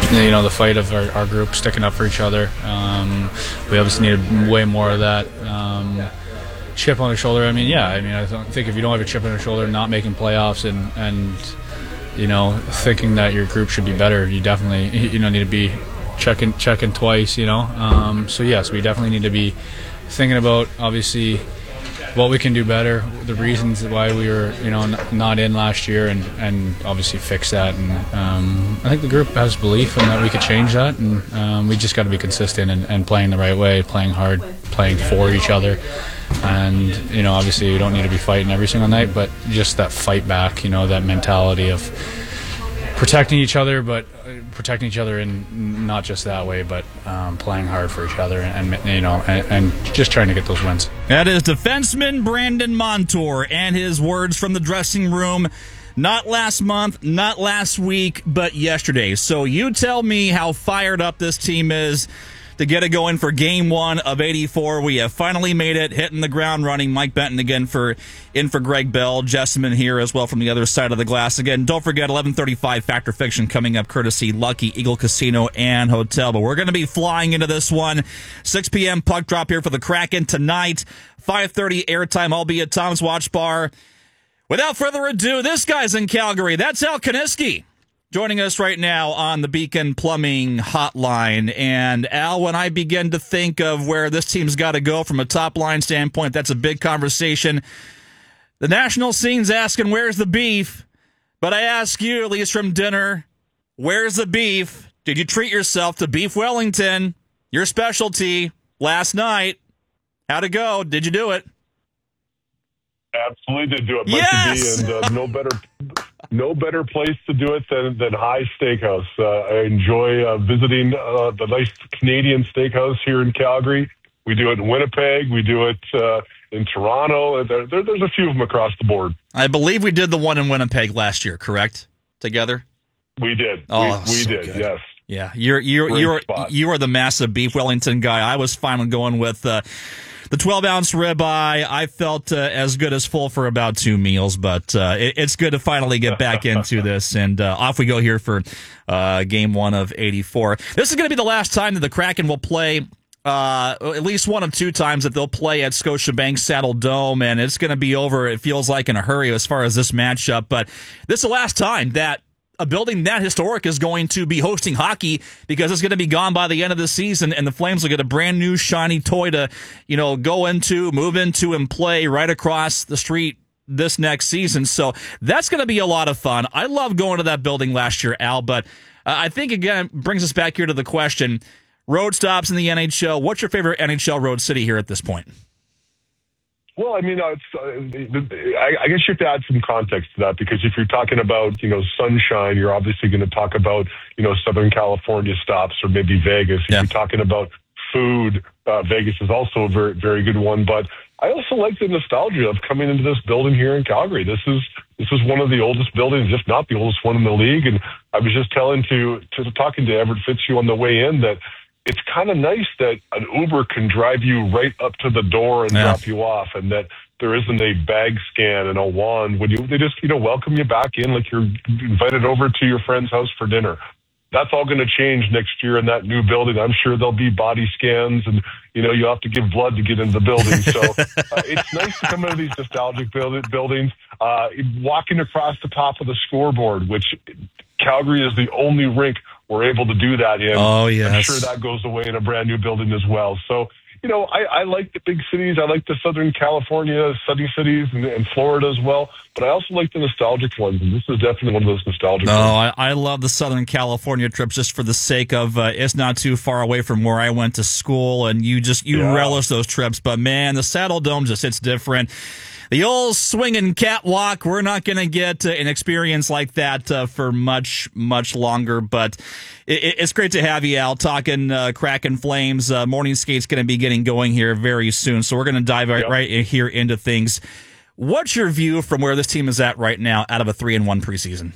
the fight of our group, sticking up for each other. We obviously needed way more of that. Chip on the shoulder. I think if you don't have a chip on your shoulder, not making playoffs and thinking that your group should be better, you definitely need to be checking twice. So yes, we definitely need to be thinking about obviously what we can do better, the reasons why we were not in last year, and obviously fix that. And I think the group has belief in that we could change that, and we just got to be consistent and playing the right way, playing hard, playing for each other. And obviously you don't need to be fighting every single night, but just that fight back, that mentality of protecting each other, but protecting each other in not just that way, but playing hard for each other and just trying to get those wins. That is defenseman Brandon Montour and his words from the dressing room, not last month, not last week, but yesterday. So you tell me how fired up this team is to get it going for Game 1 of 84. We have finally made it, hitting the ground running. Mike Benton again in for Greg Bell. Jessamine here as well from the other side of the glass. Again, don't forget 11:35 Factor Fiction coming up courtesy Lucky Eagle Casino and Hotel. But we're going to be flying into this one. 6 p.m. puck drop here for the Kraken tonight. 5:30 airtime. I'll be at Tom's Watch Bar. Without further ado, this guy's in Calgary. That's Al Kaniski, joining us right now on the Beacon Plumbing Hotline. And Al, when I begin to think of where this team's got to go from a top-line standpoint, that's a big conversation. The national scene's asking, where's the beef? But I ask you, at least from dinner, where's the beef? Did you treat yourself to Beef Wellington, your specialty, last night? How'd it go? Did you do it? Absolutely did do it. Yes! And no better place to do it than High Steakhouse. I enjoy visiting the nice Canadian steakhouse here in Calgary. We do it in Winnipeg. We do it in Toronto. There's a few of them across the board. I believe we did the one in Winnipeg last year, correct? Together? We did. Oh, we so did, good. yes. Yeah, you are the massive Beef Wellington guy. I was finally going with the 12-ounce ribeye. I felt as good as full for about 2 meals, but it's good to finally get back into this. And off we go here for Game 1 of 84. This is going to be the last time that the Kraken will play, at least one of 2 times that they'll play at Scotiabank Saddle Dome, and it's going to be over, it feels like, in a hurry as far as this matchup. But this is the last time that a building that historic is going to be hosting hockey, because it's going to be gone by the end of the season, and the Flames will get a brand new shiny toy to, go into, move into, and play right across the street this next season. So that's going to be a lot of fun. I love going to that building last year, Al, but I think, again, it brings us back here to the question, road stops in the NHL. What's your favorite NHL road city here at this point? Well, I guess you have to add some context to that, because if you're talking about, sunshine, you're obviously going to talk about, Southern California stops, or maybe Vegas. If you're talking about food, Vegas is also a very, very good one. But I also like the nostalgia of coming into this building here in Calgary. This is one of the oldest buildings, if not the oldest one in the league. And I was just talking to Everett Fitzhugh on the way in that it's kind of nice that an Uber can drive you right up to the door and drop you off, and that there isn't a bag scan and a wand when they just, welcome you back in like you're invited over to your friend's house for dinner. That's all going to change next year in that new building. I'm sure there'll be body scans, and, you have to give blood to get into the building. So it's nice to come into these nostalgic buildings, walking across the top of the scoreboard, which Calgary is the only rink we're able to do that in. Oh, yes. I'm sure that goes away in a brand new building as well. So, I like the big cities. I like the Southern California, sunny cities, and Florida as well. But I also like the nostalgic ones, and this is definitely one of those nostalgic ones. I love the Southern California trips just for the sake of it's not too far away from where I went to school, and you relish those trips. But, man, the Saddle Dome just hits different. The old swinging catwalk, we're not going to get an experience like that for much, much longer. But it's great to have you, Al, talking Kraken Flames. Morning Skate's going to be getting going here very soon. So we're going to dive right here into things. What's your view from where this team is at right now out of a 3-1 preseason?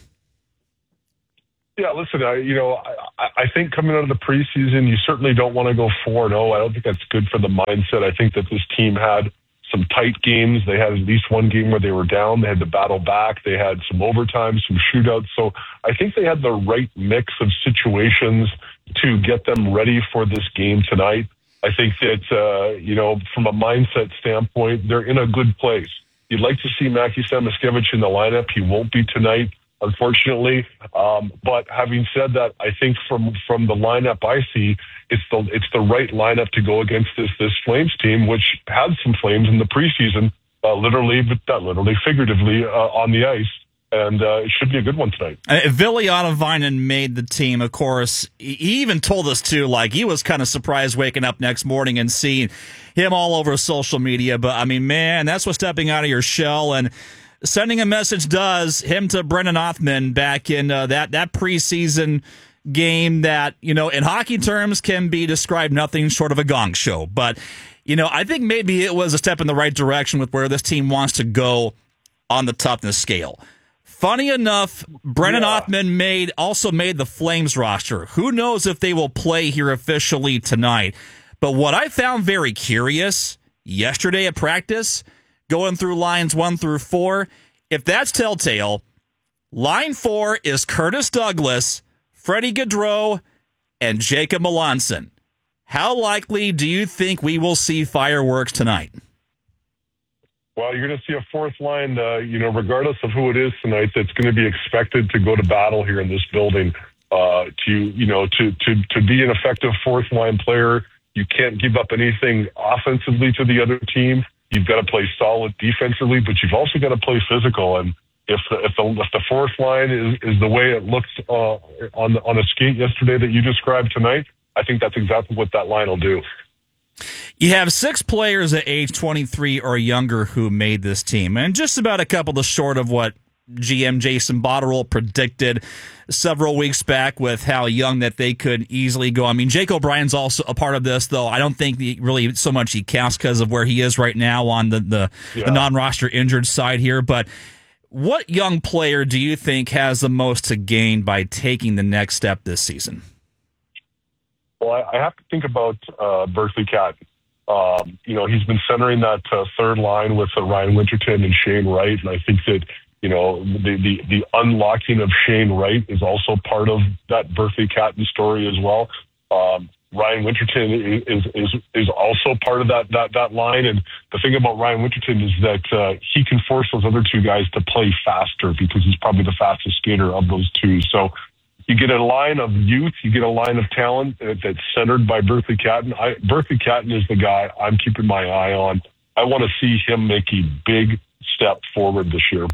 Yeah, listen, I think coming out of the preseason, you certainly don't want to go 4-0. I don't think that's good for the mindset. I think that this team had some tight games. They had at least one game where they were down. They had to battle back. They had some overtime, some shootouts. So I think they had the right mix of situations to get them ready for this game tonight. I think that, from a mindset standpoint, they're in a good place. You'd like to see Mackie Samoskevich in the lineup. He won't be tonight, unfortunately. But having said that, I think from the lineup I see, it's the right lineup to go against this Flames team, which had some flames in the preseason, literally, but not literally, figuratively, on the ice. And it should be a good one tonight. Ville Otavainen made the team, of course. He even told us, too, like, he was kind of surprised waking up next morning and seeing him all over social media. But, I mean, man, that's what stepping out of your shell and sending a message does. Him to Brennan Othmann back in that preseason game that, in hockey terms can be described nothing short of a gong show. But, I think maybe it was a step in the right direction with where this team wants to go on the toughness scale. Funny enough, Brennan Othmann also made the Flames roster. Who knows if they will play here officially tonight? But what I found very curious yesterday at practice, going through lines 1 through 4, if that's telltale, line 4 is Curtis Douglas, Freddie Gaudreau, and Jacob Melanson. How likely do you think we will see fireworks tonight? Well, you're going to see a fourth line, regardless of who it is tonight, that's going to be expected to go to battle here in this building. To be an effective fourth line player, you can't give up anything offensively to the other team. You've got to play solid defensively, but you've also got to play physical. And if the fourth line is the way it looks on a skate yesterday that you described tonight, I think that's exactly what that line will do. You have 6 players at age 23 or younger who made this team, and just about a couple of short of what GM Jason Botterill predicted several weeks back with how young that they could easily go. I mean, Jake O'Brien's also a part of this, though I don't think really so much he counts because of where he is right now on the non-roster injured side here. But what young player do you think has the most to gain by taking the next step this season? Well, I have to think about Berkeley Catton. He's been centering that third line with Ryan Winterton and Shane Wright, and I think that the unlocking of Shane Wright is also part of that Berkeley Catton story as well. Ryan Winterton is also part of that line, and the thing about Ryan Winterton is that he can force those other two guys to play faster because he's probably the fastest skater of those two. So you get a line of youth, you get a line of talent that's centered by Berkeley Catton. Berkeley Catton is the guy I'm keeping my eye on. I want to see him make a big step forward this year.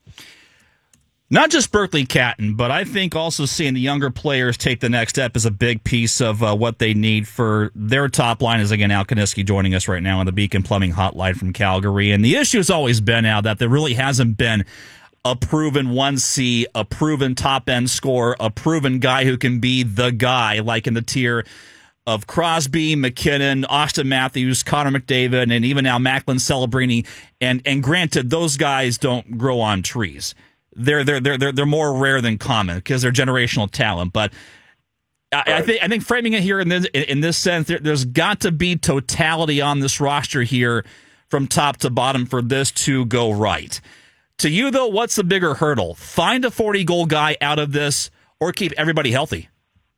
Not just Berkeley Catton, but I think also seeing the younger players take the next step is a big piece of what they need for their top line. Is again Al Kaniski joining us right now on the Beacon Plumbing Hotline from Calgary. And the issue has always been now that there really hasn't been a proven 1C, a proven top-end scorer, a proven guy who can be the guy, like in the tier of Crosby, McKinnon, Austin Matthews, Connor McDavid, and even now Macklin Celebrini. And granted, those guys don't grow on trees. They're more rare than common because they're generational talent. But I think framing it here in this sense, there's got to be totality on this roster here from top to bottom for this to go right. To you, though, what's the bigger hurdle? Find a 40-goal guy out of this or keep everybody healthy?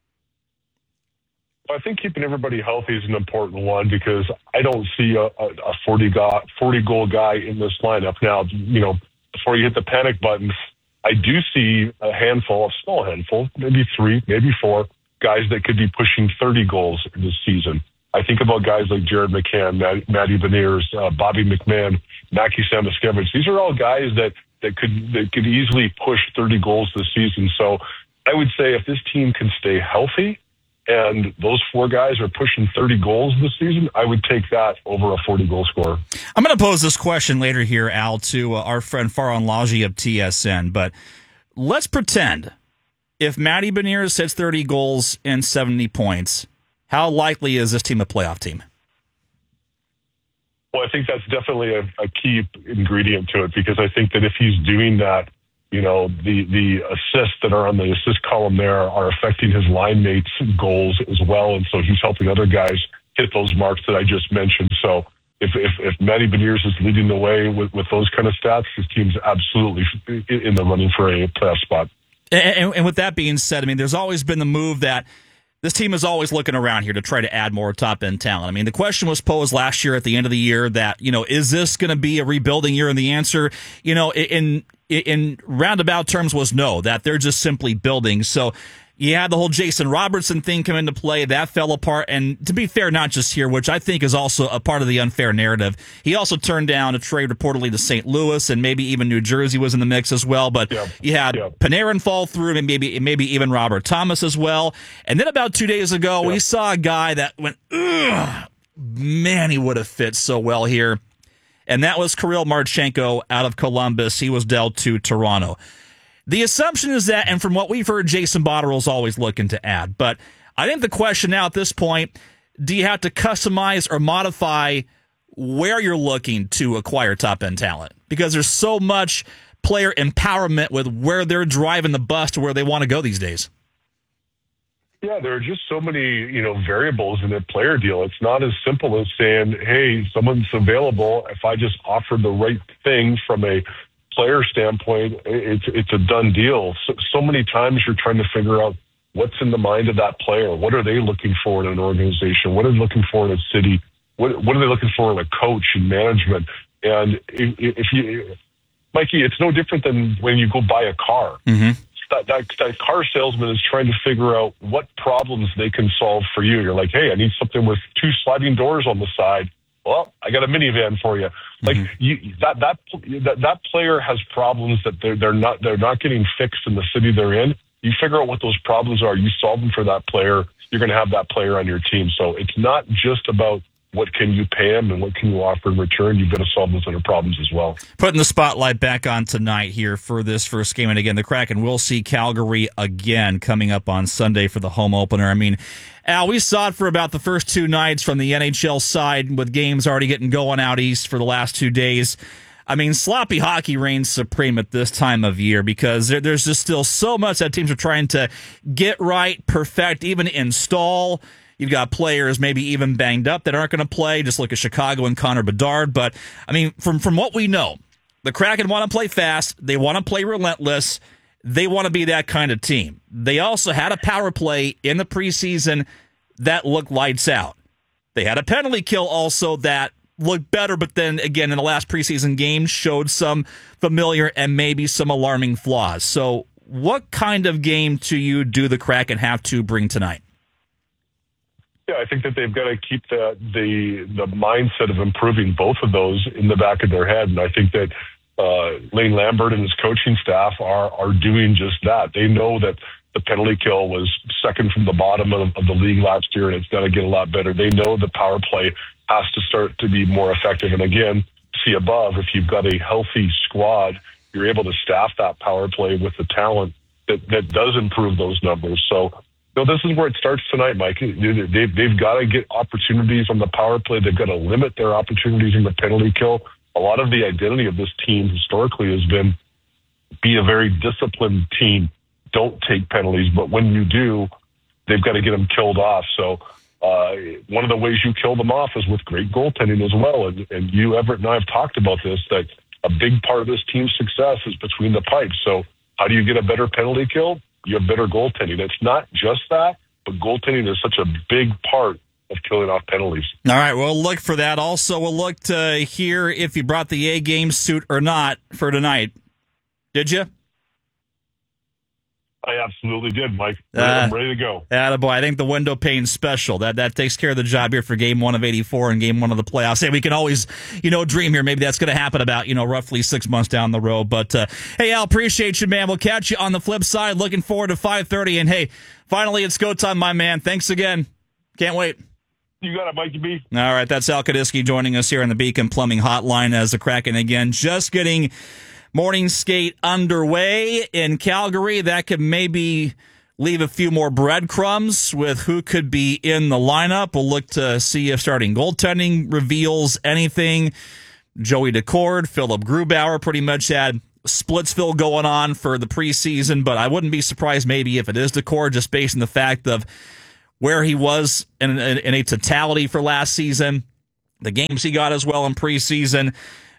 I think keeping everybody healthy is an important one because I don't see a 40-goal guy in this lineup. Now, before you hit the panic button, I do see a small handful, maybe 3, maybe 4 guys that could be pushing 30 goals this season. I think about guys like Jared McCann, Matty Beniers, Bobby McMahon, Mackie Samoskevich. These are all guys that could easily push 30 goals this season. So I would say if this team can stay healthy and those 4 guys are pushing 30 goals this season, I would take that over a 40-goal scorer. I'm going to pose this question later here, Al, to our friend Farhan Lalji of TSN. But let's pretend if Matty Beniers hits 30 goals and 70 points, how likely is this team a playoff team? Well, I think that's definitely a key ingredient to it because I think that if he's doing that, the assists that are on the assist column there are affecting his line mates' goals as well. And so he's helping other guys hit those marks that I just mentioned. So if Matty Beniers is leading the way with those kind of stats, his team's absolutely in the running for a playoff spot. And with that being said, I mean, there's always been the move that this team is always looking around here to try to add more top-end talent. I mean, the question was posed last year at the end of the year that, is this going to be a rebuilding year? And the answer, in roundabout terms was no, that they're just simply building. So you had the whole Jason Robertson thing come into play. That fell apart. And to be fair, not just here, which I think is also a part of the unfair narrative. He also turned down a trade reportedly to St. Louis, and maybe even New Jersey was in the mix as well. But you had Panarin fall through, and maybe even Robert Thomas as well. And then about 2 days ago, we saw a guy that went, ugh, man, he would have fit so well here. And that was Kirill Marchenko out of Columbus. He was dealt to Toronto. The assumption is that, and from what we've heard, Jason Botterill's always looking to add. But I think the question now at this point, do you have to customize or modify where you're looking to acquire top-end talent? Because there's so much player empowerment with where they're driving the bus to where they want to go these days. Yeah, there are just so many, variables in a player deal. It's not as simple as saying, hey, someone's available. If I just offer the right thing from a player standpoint, it's a done deal. So many times you're trying to figure out what's in the mind of that player. What are they looking for in an organization? What are they looking for in a city? What are they looking for in a coach and management? And if you, Mikey, it's no different than when you go buy a car. Mm-hmm. That car salesman is trying to figure out what problems they can solve for you. You're like, hey, I need something with 2 sliding doors on the side. Well, I got a minivan for you. Like that player has problems that they're not getting fixed in the city they're in. You figure out what those problems are. You solve them for that player. You're going to have that player on your team. So it's not just about what can you pay him and what can you offer in return. You've got to solve those other problems as well. Putting the spotlight back on tonight here for this first game. And again, the Kraken will see Calgary again coming up on Sunday for the home opener. I mean, Al, we saw it for about the first 2 nights from the NHL side with games already getting going out east for the last 2 days. I mean, sloppy hockey reigns supreme at this time of year because there's just still so much that teams are trying to get right, perfect, even install. You've got players maybe even banged up that aren't going to play. Just look at Chicago and Connor Bedard. But, I mean, from what we know, the Kraken want to play fast. They want to play relentless. They want to be that kind of team. They also had a power play in the preseason that looked lights out. They had a penalty kill also that looked better, but then, again, in the last preseason game, showed some familiar and maybe some alarming flaws. So what kind of game do the Kraken have to bring tonight? Yeah, I think that they've got to keep the mindset of improving both of those in the back of their head. And I think that Lane Lambert and his coaching staff are doing just that. They know that the penalty kill was second from the bottom of the league last year, and it's got to get a lot better. They know the power play has to start to be more effective. And again, see above, if you've got a healthy squad, you're able to staff that power play with the talent that does improve those numbers. So, this is where it starts tonight, Mike. They've got to get opportunities on the power play. They've got to limit their opportunities in the penalty kill. A lot of the identity of this team historically has been be a very disciplined team. Don't take penalties, but when you do, they've got to get them killed off. So one of the ways you kill them off is with great goaltending as well. And you, Everett, and I have talked about this, that a big part of this team's success is between the pipes. So how do you get a better penalty kill? You have better goaltending. It's not just that, but goaltending is such a big part of killing off penalties. All right, we'll look for that. Also, we'll look to hear if you brought the A-game suit or not for tonight. Did you? I absolutely did, Mike. I'm ready to go. Attaboy. I think the window pane special. That takes care of the job here for Game 1 of 84 and Game 1 of the playoffs. Hey, we can always, dream here. Maybe that's going to happen about, roughly 6 months down the road. But, hey, Al, appreciate you, man. We'll catch you on the flip side. Looking forward to 5:30. And, hey, finally it's go time, my man. Thanks again. Can't wait. You got it, Mikey B. All right, that's Al Kadisky joining us here on the Beacon Plumbing Hotline as the Kraken again just getting morning skate underway in Calgary. That could maybe leave a few more breadcrumbs with who could be in the lineup. We'll look to see if starting goaltending reveals anything. Joey Decord, Philip Grubauer pretty much had Splitsville going on for the preseason, but I wouldn't be surprised maybe if it is Decord, just based on the fact of where he was in a totality for last season. the games he got as well in preseason.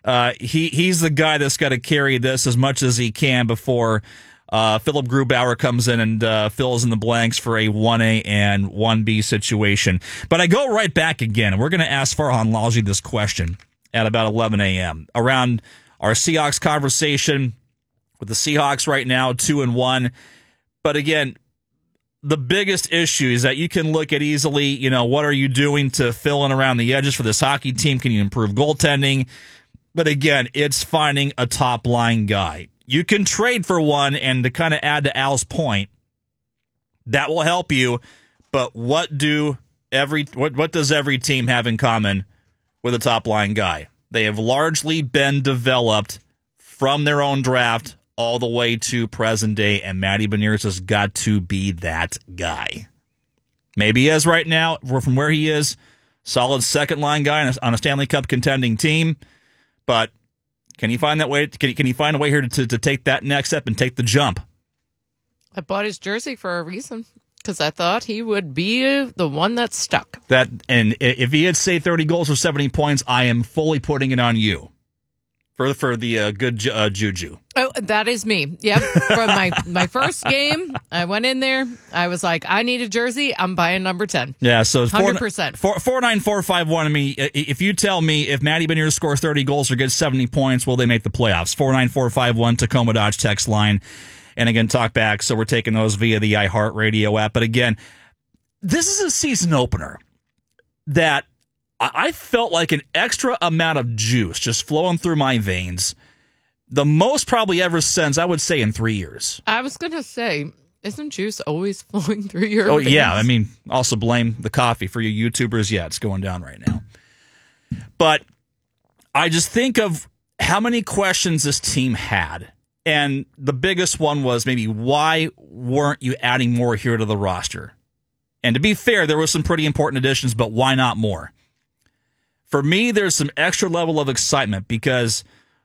He's the guy that's got to carry this as much as he can before Philip Grubauer comes in and fills in the blanks for a 1A and 1B situation. But I go right back again, and we're going to ask Farhan Lalji this question at about 11 a.m. around our Seahawks conversation with the Seahawks right now, 2-1. But again, the biggest issue is that you can look at easily, what are you doing to fill in around the edges for this hockey team? Can you improve goaltending? But again, it's finding a top-line guy. You can trade for one, and to kind of add to Al's point, that will help you. But what does every team have in common with a top-line guy? They have largely been developed from their own draft all the way to present day, and Matty Beniers has got to be that guy. Maybe he is right now, from where he is, solid second-line guy on a Stanley Cup contending team, but can he find that way? Can he find a way here to take that next step and take the jump? I bought his jersey for a reason, because I thought he would be the one that stuck. And if he had, say, 30 goals or 70 points, I am fully putting it on you for the good juju. Oh, that is me. Yep. From my first game, I went in there. I was like, I need a jersey. I'm buying number 10. Yeah, so 100%. 49451. I mean, if you tell me if Matty Beniers scores 30 goals or gets 70 points, will they make the playoffs? 49451, Tacoma Dodge text line. And again, talk back. So we're taking those via the iHeartRadio app. But again, this is a season opener that I felt like an extra amount of juice just flowing through my veins. The most probably ever since, I would say, in 3 years. I was going to say, isn't juice always flowing through your veins? Oh, veins? yeah. I mean, also blame the coffee for you YouTubers. Yeah, it's going down right now. But I just think of how many questions this team had. And the biggest one was maybe, why weren't you adding more here to the roster? And to be fair, there were some pretty important additions, but why not more? For me, there's some extra level of excitement because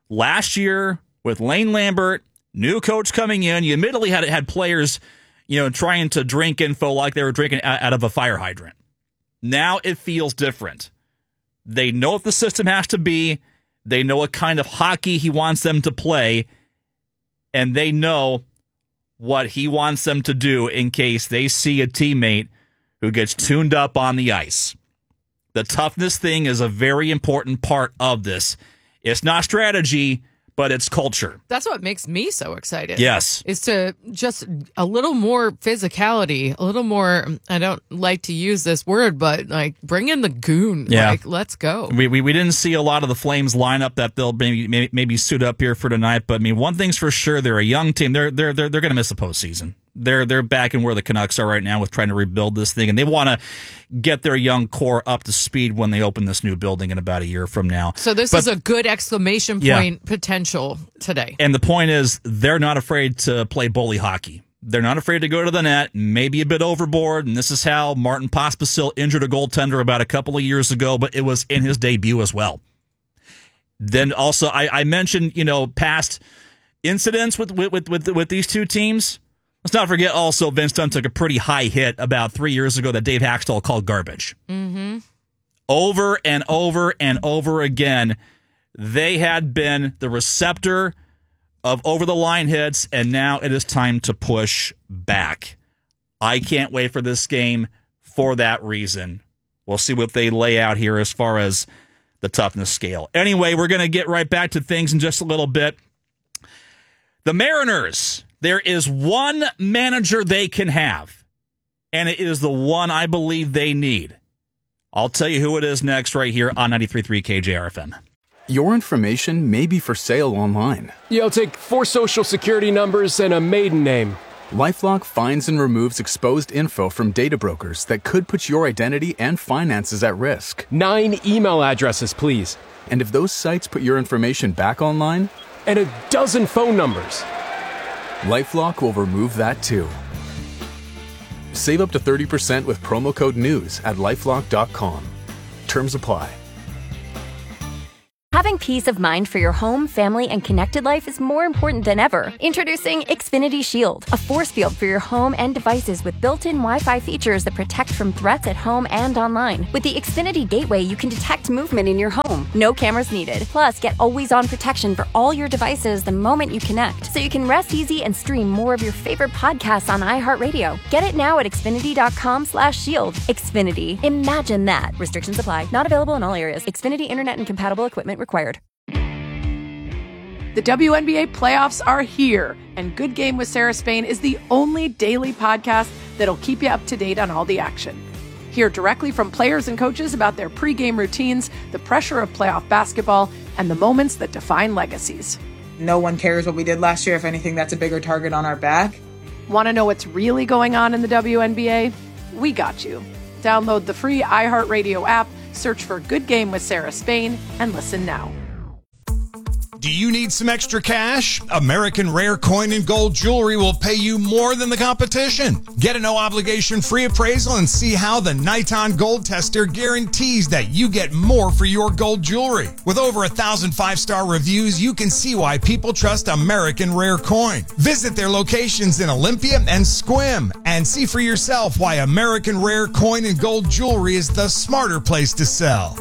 last year with Lane Lambert, new coach coming in, you admittedly had players, trying to drink info like they were drinking out of a fire hydrant. Now it feels different. They know what the system has to be. They know what kind of hockey he wants them to play. And they know what he wants them to do in case they see a teammate who gets tuned up on the ice. The toughness thing is a very important part of this. It's not strategy, but it's culture. That's what makes me so excited. Yes. Is to just a little more physicality, a little more, I don't like to use this word, but like bring in the goon. Yeah. Like, let's go. We didn't see a lot of the Flames lineup that they'll maybe suit up here for tonight, but I mean, one thing's for sure, they're a young team. They're going to miss the postseason. They're back in where the Canucks are right now with trying to rebuild this thing, and they want to get their young core up to speed when they open this new building in about a year from now. So this is a good exclamation point potential today. And the point is, they're not afraid to play bully hockey. They're not afraid to go to the net, maybe a bit overboard, and this is how Martin Pospisil injured a goaltender about a couple of years ago, but it was in his debut as well. Then also, I mentioned, past incidents with these two teams. Let's not forget also Vince Dunn took a pretty high hit about 3 years ago that Dave Haxtell called garbage. Mm-hmm. Over and over and over again, they had been the receptor of over-the-line hits, and now it is time to push back. I can't wait for this game for that reason. We'll see what they lay out here as far as the toughness scale. Anyway, we're going to get right back to things in just a little bit. The Mariners. There is one manager they can have, and it is the one I believe they need. I'll tell you who it is next right here on 93.3 KJRFM. Your information may be for sale online. Yeah, I'll take 4 social security numbers and a maiden name. LifeLock finds and removes exposed info from data brokers that could put your identity and finances at risk. 9 email addresses, please. And if those sites put your information back online? And a dozen phone numbers. LifeLock will remove that too. Save up to 30% with promo code NEWS at LifeLock.com. Terms apply. Having Securing peace of mind for your home, family, and connected life is more important than ever. Introducing Xfinity Shield, a force field for your home and devices with built-in Wi-Fi features that protect from threats at home and online. With the Xfinity Gateway, you can detect movement in your home. No cameras needed. Plus, get always-on protection for all your devices the moment you connect, so you can rest easy and stream more of your favorite podcasts on iHeartRadio. Get it now at Xfinity.com/shield. Xfinity. Imagine that. Restrictions apply. Not available in all areas. Xfinity Internet and compatible equipment required. The WNBA playoffs are here, and Good Game with Sarah Spain is the only daily podcast that'll keep you up to date on all the action. Hear directly from players and coaches about their pregame routines, the pressure of playoff basketball, and the moments that define legacies. No one cares what we did last year. If anything, that's a bigger target on our back. Want to know what's really going on in the WNBA? We got you. Download the free iHeartRadio app, search for Good Game with Sarah Spain, and listen now. Do you need some extra cash? American Rare Coin and Gold Jewelry will pay you more than the competition. Get a no-obligation free appraisal and see how the Niton Gold Tester guarantees that you get more for your gold jewelry. With over 1,000 5-star reviews, you can see why people trust American Rare Coin. Visit their locations in Olympia and Sequim and see for yourself why American Rare Coin and Gold Jewelry is the smarter place to sell.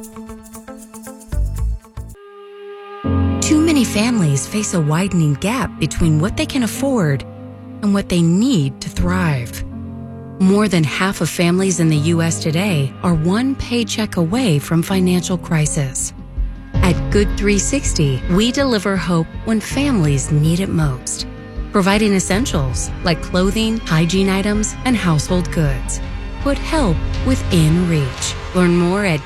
Too many families face a widening gap between what they can afford and what they need to thrive. More than half of families in the U.S. today are one paycheck away from financial crisis. At Good 360, we deliver hope when families need it most, providing essentials like clothing, hygiene items, and household goods. Put help within reach. Learn more at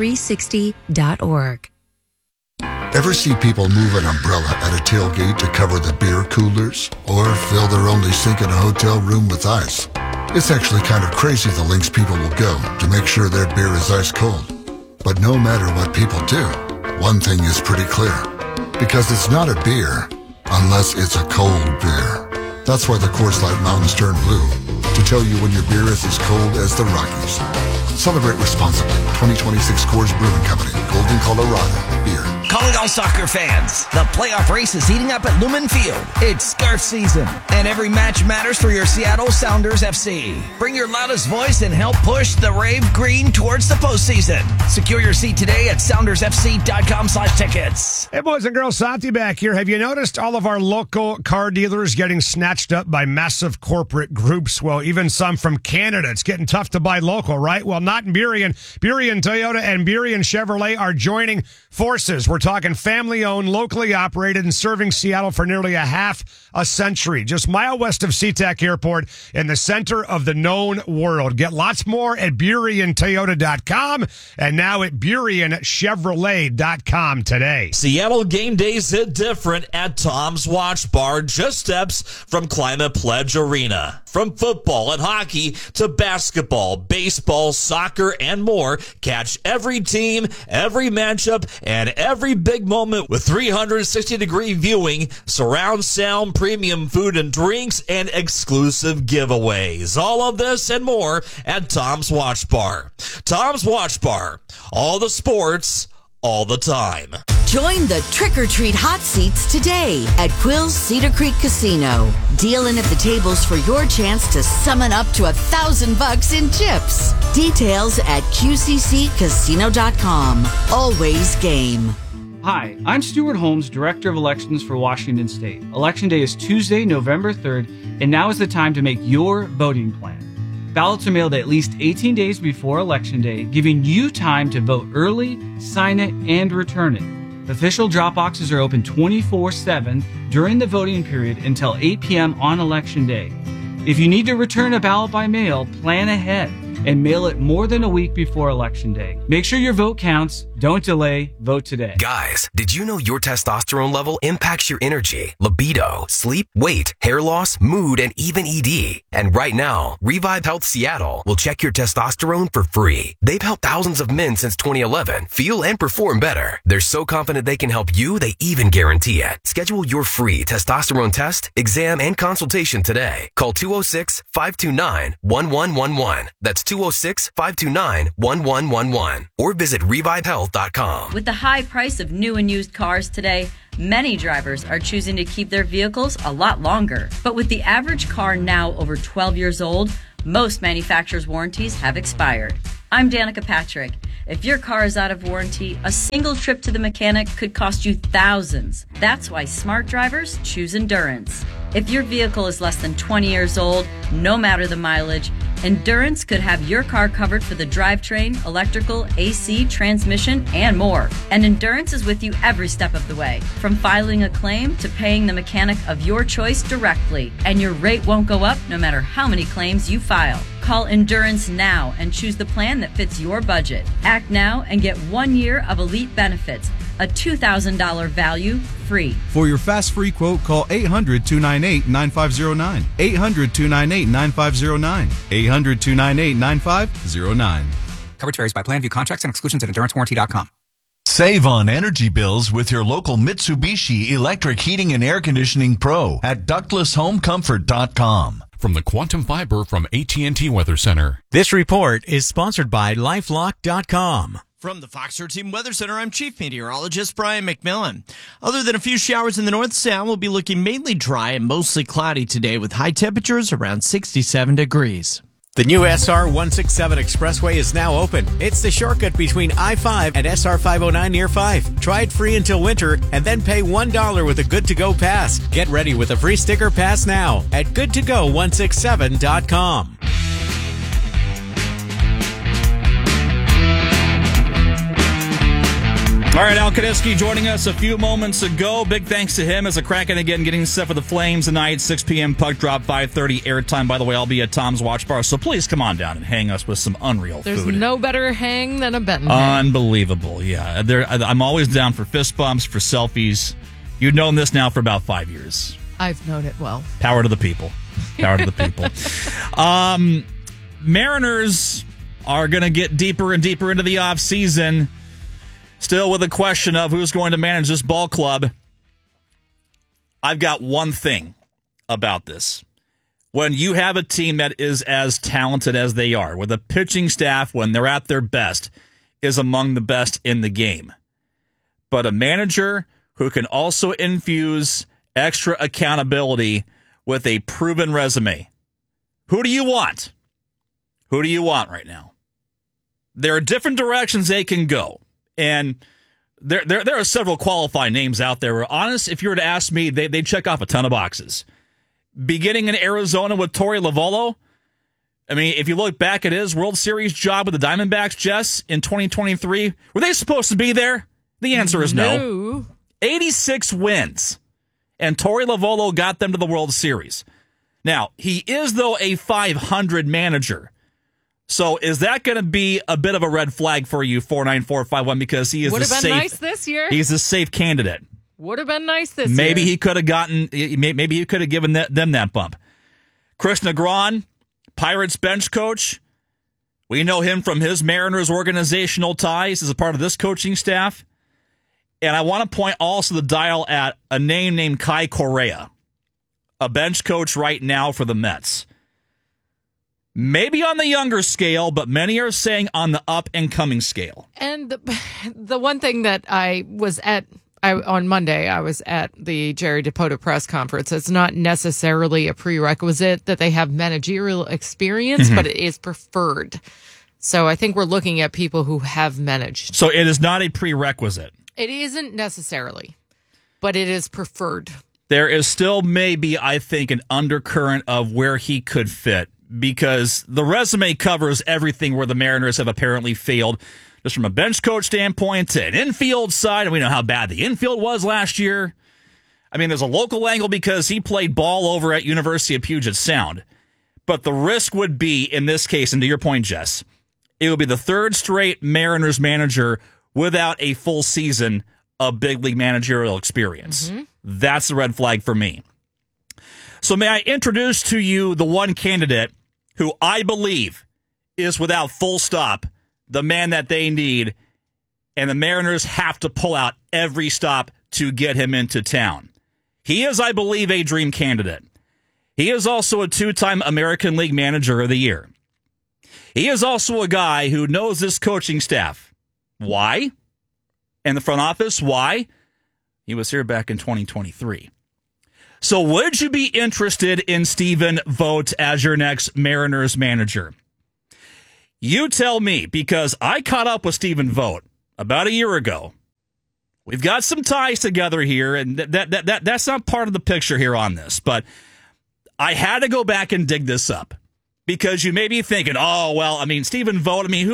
good360.org. Ever see people move an umbrella at a tailgate to cover the beer coolers? Or fill their only sink in a hotel room with ice? It's actually kind of crazy the lengths people will go to make sure their beer is ice cold. But no matter what people do, one thing is pretty clear. Because it's not a beer unless it's a cold beer. That's why the Coors Light Mountains turn blue, to tell you when your beer is as cold as the Rockies. Celebrate responsibly. 2026 Coors Brewing Company, Golden, Colorado. Beer. Calling all soccer fans. The playoff race is heating up at Lumen Field. It's scarf season, and every match matters for your Seattle Sounders FC. Bring your loudest voice and help push the Rave Green towards the postseason. Secure your seat today at SoundersFC.com/tickets. Hey, boys and girls, Santi back here. Have you noticed all of our local car dealers getting snatched up by massive corporate groups? Well, even some from Canada. It's getting tough to buy local, right? Well, not in Burien. Burien Toyota and Burien Chevrolet are joining forces. We're talking family-owned, locally operated, and serving Seattle for nearly a half a century. Just mile west of SeaTac Airport in the center of the known world. Get lots more at BurienToyota.com and now at BurienChevrolet.com today. Seattle game days hit different at Tom's Watch Bar, just steps from Climate Pledge Arena. From football and hockey to basketball, baseball, soccer, and more, catch every team, every matchup, and every big moment with 360-degree viewing, surround sound, premium food and drinks, and exclusive giveaways. All of this and more at Tom's Watch Bar. Tom's Watch Bar. All the sports, all the time. Join the trick-or-treat hot seats today at Quill's Cedar Creek Casino. Dealing at the tables for your chance to summon up to $1,000 in chips. Details at QCCCasino.com. Always game. Hi, I'm Stuart Holmes, Director of Elections for Washington State. Election Day is Tuesday, November 3rd, and now is the time to make your voting plan. Ballots are mailed at least 18 days before Election Day, giving you time to vote early, sign it, and return it. Official drop boxes are open 24/7 during the voting period until 8 p.m. on Election Day. If you need to return a ballot by mail, plan ahead and mail it more than a week before Election Day. Make sure your vote counts. Don't delay. Vote today. Guys, did you know your testosterone level impacts your energy, libido, sleep, weight, hair loss, mood, and even ED? And right now, Revive Health Seattle will check your testosterone for free. They've helped thousands of men since 2011 feel and perform better. They're so confident they can help you, they even guarantee it. Schedule your free testosterone test, exam, and consultation today. Call 206-529-1111. That's That's 206-529-1111. Or visit revivehealth.com. With the high price of new and used cars today, many drivers are choosing to keep their vehicles a lot longer. But with the average car now over 12 years old, most manufacturers' warranties have expired. I'm Danica Patrick. If your car is out of warranty, a single trip to the mechanic could cost you thousands. That's why smart drivers choose Endurance. If your vehicle is less than 20 years old, no matter the mileage, Endurance could have your car covered for the drivetrain, electrical, AC, transmission, and more. And Endurance is with you every step of the way, from filing a claim to paying the mechanic of your choice directly. And your rate won't go up no matter how many claims you file. Call Endurance now and choose the plan that fits your budget. Act now and get 1 year of elite benefits, a $2,000 value free. For your fast free quote, call 800-298-9509. 800-298-9509. 800-298-9509. Coverage varies by plan. View contracts and exclusions at endurancewarranty.com. Save on energy bills with your local Mitsubishi Electric Heating and Air Conditioning Pro at ductlesshomecomfort.com. From the Quantum Fiber from AT&T Weather Center. This report is sponsored by LifeLock.com. From the Fox 13 Weather Center, I'm Chief Meteorologist Brian McMillan. Other than a few showers in the north, Sound will be looking mainly dry and mostly cloudy today with high temperatures around 67 degrees. The new SR 167 Expressway is now open. It's the shortcut between I-5 and SR 509 near 5. Try it free until winter and then pay $1 with a Good2Go pass. Get ready with a free sticker pass now at goodtogo167.com. All right, Al Kadisky joining us a few moments ago. Big thanks to him as a Kraken again getting set for the Flames tonight. 6 p.m. puck drop, 5:30 airtime. By the way, I'll be at Tom's Watch Bar, so please come on down and hang us with some unreal There's food. There's no better hang than a Benton hang. Unbelievable, yeah. I'm always down for fist bumps, for selfies. You've known this now for about 5 years. I've known it well. Power to the people. Power to the people. Mariners are going to get deeper and deeper into the offseason. Still with a question of who's going to manage this ball club. I've got one thing about this. When you have a team that is as talented as they are, with a pitching staff, when they're at their best, is among the best in the game. But a manager who can also infuse extra accountability with a proven resume. Who do you want? Who do you want right now? There are different directions they can go. And there are several qualified names out there. Where, honest, if you were to ask me, they check off a ton of boxes. Beginning in Arizona with Torey Lovullo. I mean, if you look back at his World Series job with the Diamondbacks, Jess, in 2023, were they supposed to be there? The answer is no. 86 wins. And Torey Lovullo got them to the World Series. Now, he is, though, a .500 manager. So is that going to be a bit of a red flag for you, 49451, because he is Would the have been safe. nice this year. He's a safe candidate. Would have been nice this year. Maybe he could have gotten. Maybe he could have given them that bump. Chris Negron, Pirates bench coach. We know him from his Mariners organizational ties as a part of this coaching staff. And I want to point also the dial at a name named Kai Correa, a bench coach right now for the Mets. Maybe on the younger scale, but many are saying on the up-and-coming scale. And the one thing that I was at, on Monday, I was at the Jerry DePota press conference. It's not necessarily a prerequisite that they have managerial experience, but it is preferred. So I think we're looking at people who have managed. So it is not a prerequisite. It isn't necessarily, but it is preferred. There is still maybe, I think, an undercurrent of where he could fit. Because the resume covers everything where the Mariners have apparently failed, just from a bench coach standpoint to an infield side. And we know how bad the infield was last year. I mean, there's a local angle because he played ball over at University of Puget Sound. But the risk would be, in this case, and to your point, Jess, it would be the third straight Mariners manager without a full season of big league managerial experience. That's the red flag for me. So may I introduce to you the one candidate who I believe is, without full stop, the man that they need, and the Mariners have to pull out every stop to get him into town. He is, I believe, a dream candidate. He is also a two-time American League Manager of the Year. He is also a guy who knows this coaching staff. Why? And the front office, why? He was here back in 2023. So would you be interested in Stephen Vogt as your next Mariners manager? You tell me, because I caught up with Stephen Vogt about a year ago. We've got some ties together here, and that's not part of the picture here on this, but I had to go back and dig this up. Because you may be thinking, oh, well, I mean, Stephen Vogt, I mean,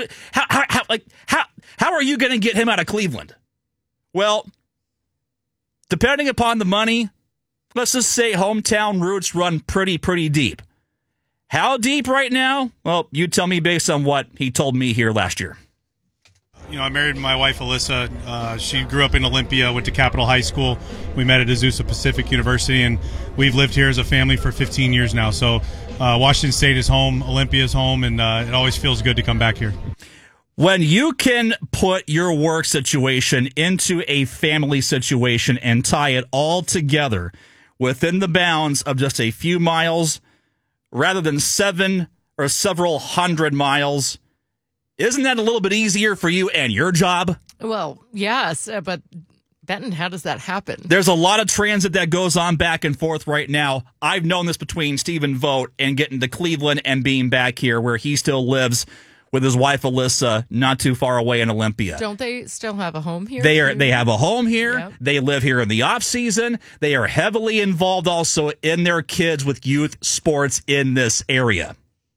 how are you going to get him out of Cleveland? Well, depending upon the money, let's just say hometown roots run pretty deep. How deep right now? Well, you tell me based on what he told me here last year. I married my wife, Alyssa. She grew up in Olympia, went to Capitol High School. We met at Azusa Pacific University, and we've lived here as a family for 15 years now. So Washington State is home, Olympia is home, and it always feels good to come back here. When you can put your work situation into a family situation and tie it all together within the bounds of just a few miles rather than 7 or several hundred miles, isn't that a little bit easier for you and your job? Well, yes, but Benton, how does that happen? There's a lot of transit that goes on back and forth right now. I've known this between Stephen Vogt and getting to Cleveland and being back here where he still lives with his wife, Alyssa, not too far away in Olympia. Don't they still have a home here? They have a home here. Yep. They live here in the off season. They are heavily involved also in their kids with youth sports in this area.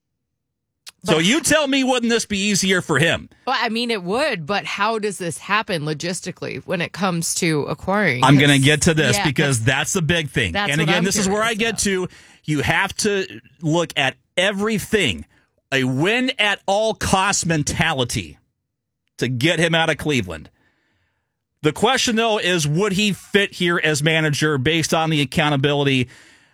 So you tell me, wouldn't this be easier for him? Well, I mean, it would, but how does this happen logistically when it comes to acquiring? I'm going to get to this because that's the big thing. That's and again, this is where I get to. You have to look at everything, a win at all cost mentality to get him out of Cleveland. The question, though, is would he fit here as manager based on the accountability?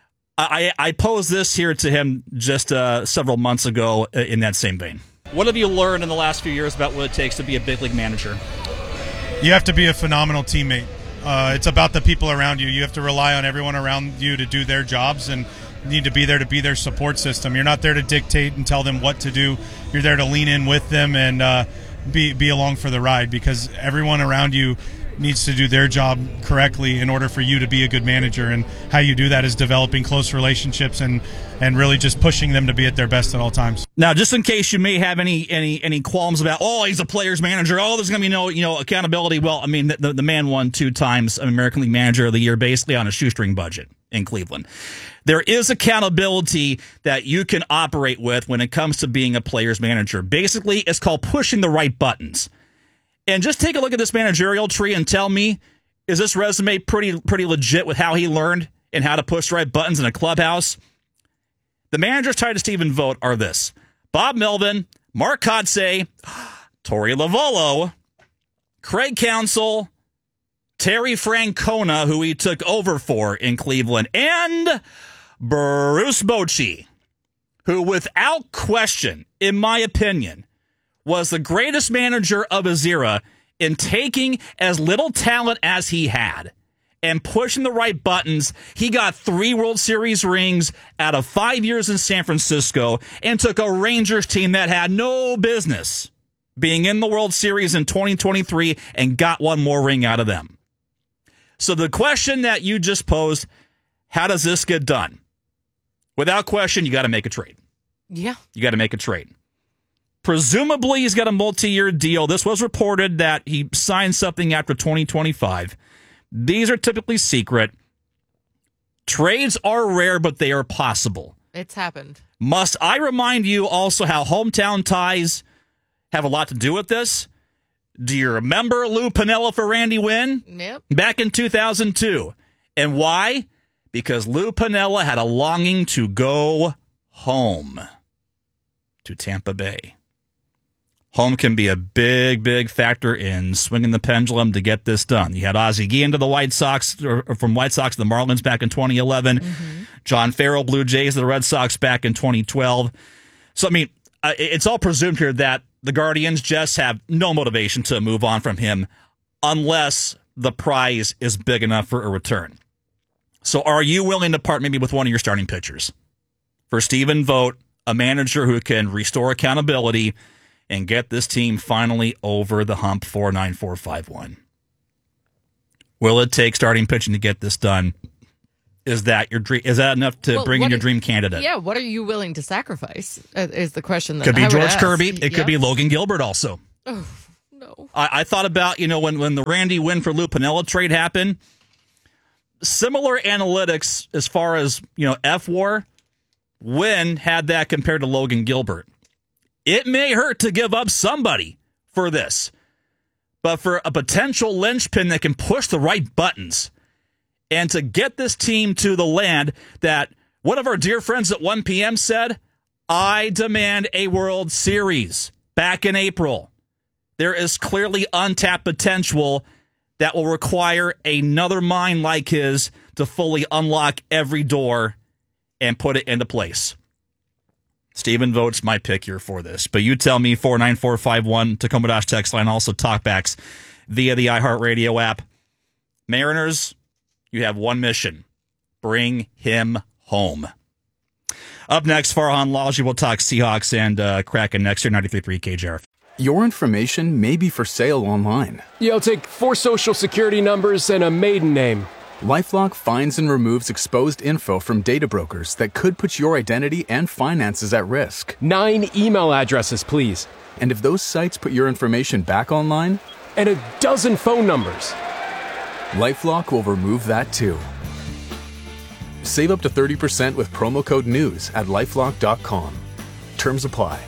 I posed this here to him just several months ago in that same vein. What have you learned in the last few years about what it takes to be a big league manager? You have to be a phenomenal teammate. It's about the people around you. You have to rely on everyone around you to do their jobs and need to be there to be their support system. You're not there to dictate and tell them what to do. You're there to lean in with them and be along for the ride, because everyone around you needs to do their job correctly in order for you to be a good manager. And how you do that is developing close relationships and really just pushing them to be at their best at all times. Now, just in case you may have any qualms about, oh, he's a player's manager, oh, there's going to be no accountability. Well, I mean, the man won 2 times American League Manager of the Year basically on a shoestring budget in Cleveland. There is accountability that you can operate with when it comes to being a player's manager. Basically, it's called pushing the right buttons. And just take a look at this managerial tree and tell me, is this resume pretty legit with how he learned and how to push the right buttons in a clubhouse? The managers tied to Stephen Vogt are this: Bob Melvin, Mark Kotsay, Torey Lovullo, Craig Counsell, Terry Francona, who he took over for in Cleveland, and Bruce Bochy, who without question, in my opinion, was the greatest manager of his era in taking as little talent as he had and pushing the right buttons. He got 3 World Series rings out of 5 years in San Francisco and took a Rangers team that had no business being in the World Series in 2023 and got 1 more ring out of them. So the question that you just posed, how does this get done? Without question, you got to make a trade. Yeah. You got to make a trade. Presumably, he's got a multi-year deal. This was reported that he signed something after 2025. These are typically secret. Trades are rare, but they are possible. It's happened. Must I remind you also how hometown ties have a lot to do with this? Do you remember Lou Piniella for Randy Winn? Yep. Back in 2002. And why? Because Lou Piniella had a longing to go home to Tampa Bay. Home can be a big factor in swinging the pendulum to get this done. You had Ozzie Guillen to the White Sox, or from White Sox to the Marlins back in 2011. Mm-hmm. John Farrell, Blue Jays to the Red Sox back in 2012. So, I mean, it's all presumed here that the Guardians just have no motivation to move on from him unless the prize is big enough for a return. So are you willing to part maybe with one of your starting pitchers for Stephen Vogt a manager who can restore accountability and get this team finally over the hump 4-9-4-5-1. Will it take starting pitching to get this done? Is that your dream? Is that enough to bring in your dream candidate? Yeah, what are you willing to sacrifice? Is the question that could be I would George ask. Kirby. It could be Logan Gilbert also. Oh, no. I thought about, when the Randy Winn for Lou Piniella trade happened, similar analytics as far as, F-WAR, Winn had that compared to Logan Gilbert. It may hurt to give up somebody for this, but for a potential linchpin that can push the right buttons and to get this team to the land that one of our dear friends at 1 p.m. said, I demand a World Series back in April. There is clearly untapped potential that will require another mind like his to fully unlock every door and put it into place. Steven Vogt's my pick here for this. But you tell me, 49451, Tacoma Dash text line, also talkbacks via the iHeartRadio app. Mariners, you have one mission. Bring him home. Up next, Farhan Lalji will talk Seahawks and Kraken next year, 93.3 KJR. Your information may be for sale online. Yeah, I'll take 4 social security numbers and a maiden name. LifeLock finds and removes exposed info from data brokers that could put your identity and finances at risk. 9 email addresses, please. And if those sites put your information back online? And a dozen phone numbers. LifeLock will remove that too. Save up to 30% with promo code NEWS at LifeLock.com. Terms apply.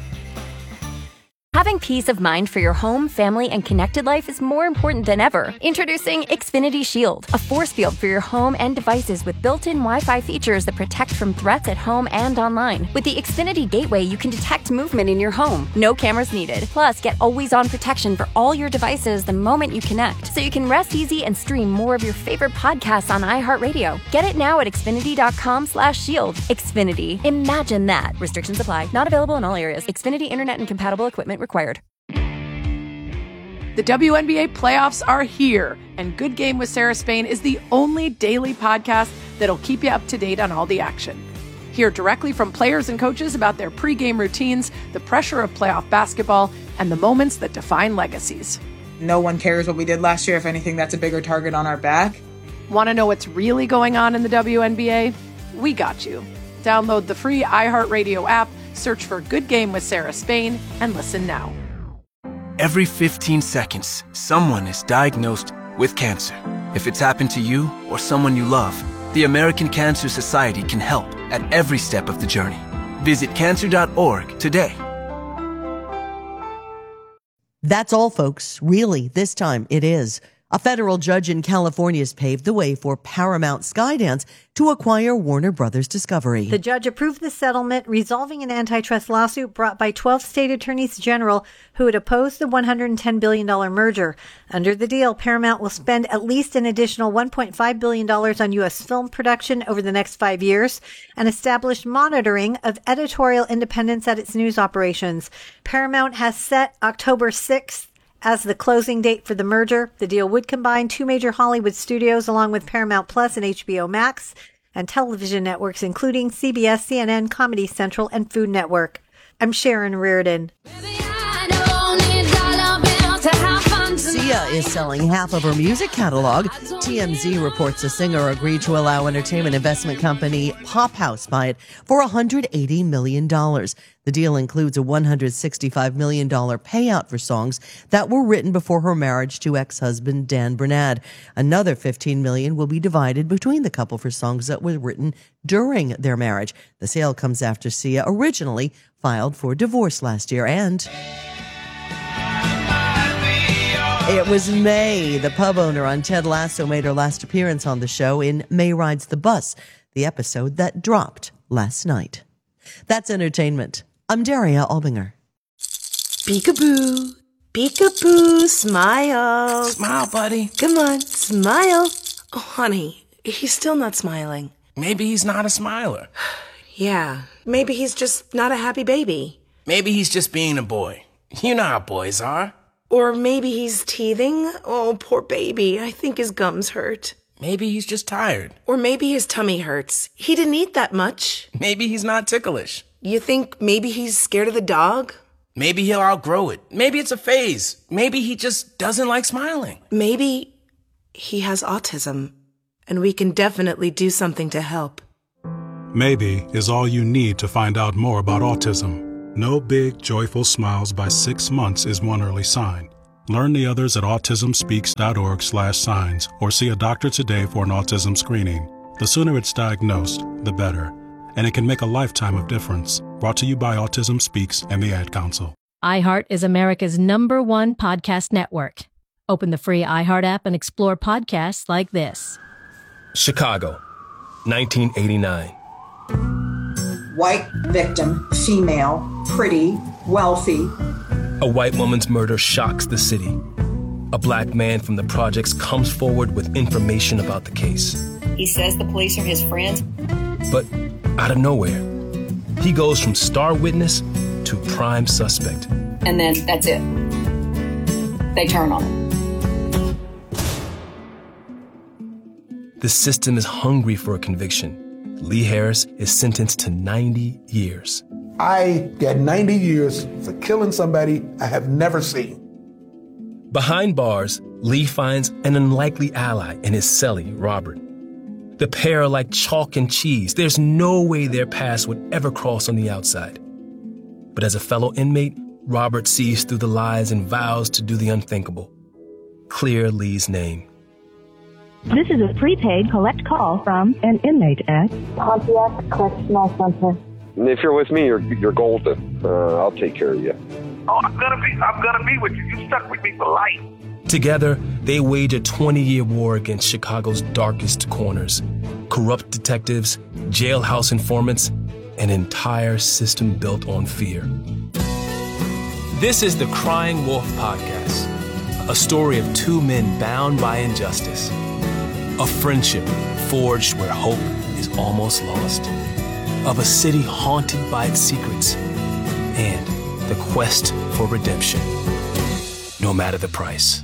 Having peace of mind for your home, family, and connected life is more important than ever. Introducing Xfinity Shield, a force field for your home and devices with built-in Wi-Fi features that protect from threats at home and online. With the Xfinity Gateway, you can detect movement in your home. No cameras needed. Plus, get always-on protection for all your devices the moment you connect, so you can rest easy and stream more of your favorite podcasts on iHeartRadio. Get it now at Xfinity.com/shield. Xfinity. Imagine that. Restrictions apply. Not available in all areas. Xfinity Internet and compatible equipment required. The WNBA playoffs are here, and Good Game with Sarah Spain is the only daily podcast that'll keep you up to date on all the action. Hear directly from players and coaches about their pregame routines, the pressure of playoff basketball, and the moments that define legacies. No one cares what we did last year. If anything, that's a bigger target on our back. Want to know what's really going on in the WNBA? We got you. Download the free iHeartRadio app, search for Good Game with Sarah Spain, and listen now. Every 15 seconds, someone is diagnosed with cancer. If it's happened to you or someone you love, the American Cancer Society can help at every step of the journey. Visit cancer.org today. That's all, folks. Really, this time it is. A federal judge in California has paved the way for Paramount Skydance to acquire Warner Brothers Discovery. The judge approved the settlement, resolving an antitrust lawsuit brought by 12 state attorneys general who had opposed the $110 billion merger. Under the deal, Paramount will spend at least an additional $1.5 billion on U.S. film production over the next 5 years and establish monitoring of editorial independence at its news operations. Paramount has set October 6th as the closing date for the merger. The deal would combine 2 major Hollywood studios along with Paramount Plus and HBO Max and television networks including CBS, CNN, Comedy Central, and Food Network. I'm Sharon Reardon. Sia is selling half of her music catalog. TMZ reports the singer agreed to allow entertainment investment company Pop House buy it for $180 million. The deal includes a $165 million payout for songs that were written before her marriage to ex-husband Dan Bernard. Another $15 million will be divided between the couple for songs that were written during their marriage. The sale comes after Sia originally filed for divorce last year. And it was May. The pub owner on Ted Lasso made her last appearance on the show in May Rides the Bus, the episode that dropped last night. That's entertainment. I'm Daria Albinger. Peekaboo. Peekaboo. Smile. Smile, buddy. Come on. Smile. Oh, honey, he's still not smiling. Maybe he's not a smiler. Yeah, maybe he's just not a happy baby. Maybe he's just being a boy. You know how boys are. Or maybe he's teething. Oh, poor baby. I think his gums hurt. Maybe he's just tired. Or maybe his tummy hurts. He didn't eat that much. Maybe he's not ticklish. You think maybe he's scared of the dog? Maybe he'll outgrow it. Maybe it's a phase. Maybe he just doesn't like smiling. Maybe he has autism, and we can definitely do something to help. Maybe is all you need to find out more about autism. No big, joyful smiles by 6 months is one early sign. Learn the others at autismspeaks.org/signs or see a doctor today for an autism screening. The sooner it's diagnosed, the better. And it can make a lifetime of difference. Brought to you by Autism Speaks and the Ad Council. iHeart is America's #1 podcast network. Open the free iHeart app and explore podcasts like this. Chicago, 1989. White victim, female, pretty, wealthy. A white woman's murder shocks the city. A black man from the projects comes forward with information about the case. He says the police are his friends. But out of nowhere, he goes from star witness to prime suspect. And then that's it. They turn on him. The system is hungry for a conviction. Lee Harris is sentenced to 90 years. I got 90 years for killing somebody I have never seen. Behind bars, Lee finds an unlikely ally in his cellie, Robert. The pair are like chalk and cheese. There's no way their paths would ever cross on the outside. But as a fellow inmate, Robert sees through the lies and vows to do the unthinkable. Clear Lee's name. This is a prepaid collect call from an inmate at Pontiac Correctional Center. If you're with me, you're golden. I'll take care of you. Oh, I'm gonna be with you. You stuck with me for life. Together, they wage a 20-year war against Chicago's darkest corners. Corrupt detectives, jailhouse informants, an entire system built on fear. This is the Crying Wolf Podcast, a story of two men bound by injustice. A friendship forged where hope is almost lost. Of a city haunted by its secrets. And the quest for redemption, no matter the price.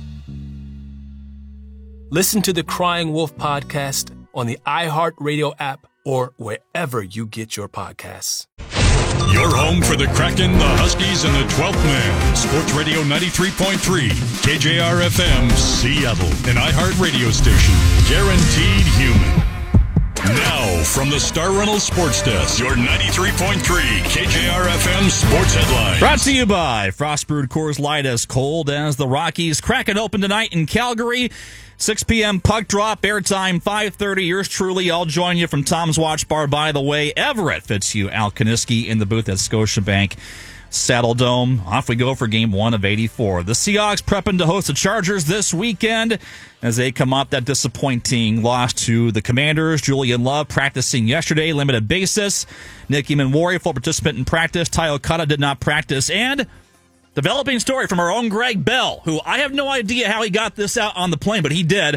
Listen to the Crying Wolf Podcast on the iHeartRadio app or wherever you get your podcasts. Your home for the Kraken, the Huskies, and the 12th Man. Sports Radio 93.3, KJR-FM, Seattle. An iHeart radio station. Guaranteed human. Now, from the Star Reynolds Sports Desk, your 93.3 KJR-FM Sports Headlines. Brought to you by Frostbrewed Coors Light, as cold as the Rockies. Kraken open tonight in Calgary. 6 p.m. puck drop, airtime 5:30. Yours truly. I'll join you from Tom's Watch Bar. By the way, Everett Fitzhugh, Al Kaniski in the booth at Scotiabank Saddle Dome. Off we go for Game 1 of 84. The Seahawks prepping to host the Chargers this weekend as they come off that disappointing loss to the Commanders. Julian Love practicing yesterday, limited basis. Nicky Manwari, full participant in practice. Ty Okada did not practice. And developing story from our own Greg Bell, who I have no idea how he got this out on the plane, but he did.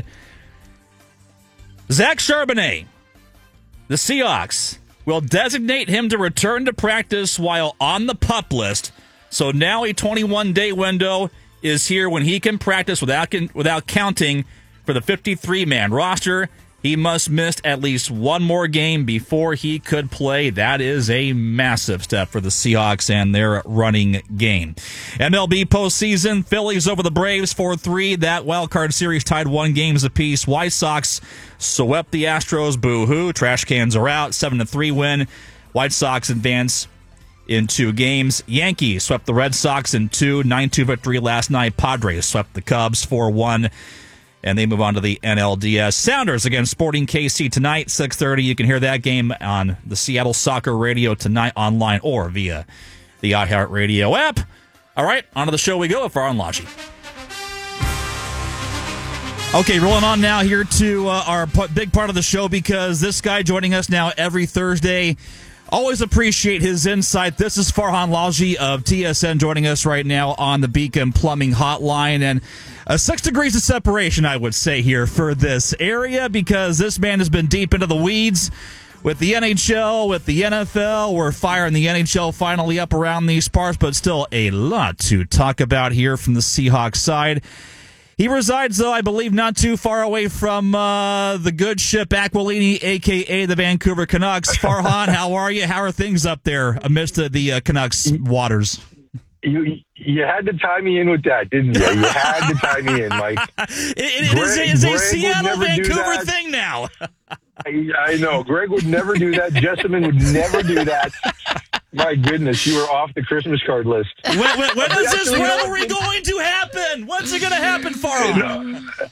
Zach Charbonnet, the Seahawks, will designate him to return to practice while on the PUP list. So now a 21-day window is here when he can practice without counting for the 53-man roster. He must miss at least one more game before he could play. That is a massive step for the Seahawks and their running game. MLB postseason, Phillies over the Braves 4-3. That wildcard series tied 1 games apiece. White Sox swept the Astros. Boo-hoo. Trash cans are out. 7-3 win. White Sox advance in 2 games. Yankees swept the Red Sox in 2. 9-2 victory last night. Padres swept the Cubs 4-1. And they move on to the NLDS. Sounders against Sporting KC tonight, 6:30. You can hear that game on the Seattle Soccer Radio tonight online or via the iHeartRadio app. All right, on to the show we go with Farhan Lalji. Okay, rolling on now here to our big part of the show, because this guy joining us now every Thursday. Always appreciate his insight. This is Farhan Lalji of TSN joining us right now on the Beacon Plumbing Hotline. And 6 degrees of separation, I would say, here for this area, because this man has been deep into the weeds with the NHL, with the NFL. We're firing the NHL finally up around these parts, but still a lot to talk about here from the Seahawks side. He resides, though, I believe, not too far away from the good ship Aquilini, a.k.a. the Vancouver Canucks. Farhan, how are you? How are things up there amidst the Canucks waters? You had to tie me in with that, didn't you? You had to tie me in, Mike. It is a Seattle-Vancouver thing now. I know. Greg would never do that. Jessamine would never do that. My goodness, you were off the Christmas card list. When is this rivalry going to happen? When's it going to happen, Farhan?